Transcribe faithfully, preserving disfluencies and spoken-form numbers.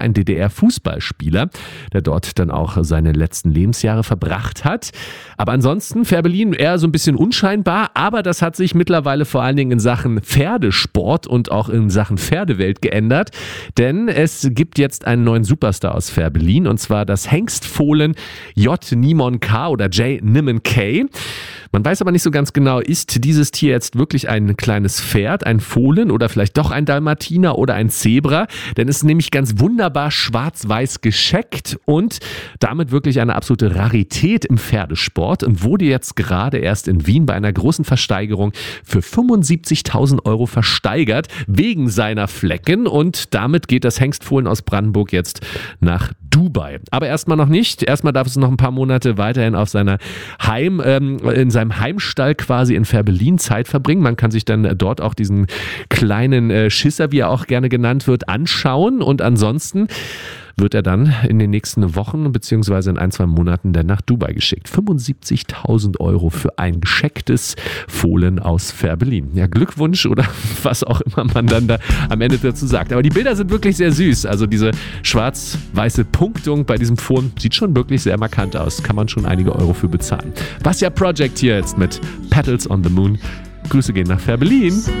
ein D D R-Fußballspieler, der dort dann auch seine letzten Lebensjahre verbracht hat. Aber ansonsten Fährberlin eher so ein bisschen unscheinbar, aber das hat sich mittlerweile vor allen Dingen in Sachen Pferdesport und auch in Sachen Pferdewelt geändert, denn es gibt jetzt einen neuen Superstar aus Fährberlin, und zwar das Hengstfohlen J. Nimon K. oder J. Nimon K. Man weiß aber nicht so ganz genau, ist dieses Tier jetzt wirklich ein kleines Pferd, ein Fohlen oder vielleicht doch ein Dalmatiner oder ein Zebra, denn es ist nämlich ganz wunderbar schwarz-weiß gescheckt und damit wirklich eine absolute Rarität im Pferdesport und wurde jetzt gerade erst in Wien bei einer großen Versteigerung für fünfundsiebzigtausend Euro versteigert, wegen seiner Flecken, und damit geht das Hengstfohlen aus Brandenburg jetzt nach Dubai. Aber erstmal noch nicht. Erstmal darf es noch ein paar Monate weiterhin auf seiner Heim, ähm, in seinem Heimstall quasi in Fährberlin Zeit verbringen. Man kann sich dann dort auch diesen kleinen äh, Schisser, wie er auch gerne genannt wird, anschauen, und ansonsten wird er dann in den nächsten Wochen beziehungsweise in ein, zwei Monaten dann nach Dubai geschickt. fünfundsiebzigtausend Euro für ein geschecktes Fohlen aus Fährberlin. Ja, Glückwunsch oder was auch immer man dann da am Ende dazu sagt. Aber die Bilder sind wirklich sehr süß. Also diese schwarz-weiße Punktung bei diesem Fohlen sieht schon wirklich sehr markant aus. Kann man schon einige Euro für bezahlen. Basia Project hier jetzt mit Petals on the Moon. Grüße gehen nach Fährberlin.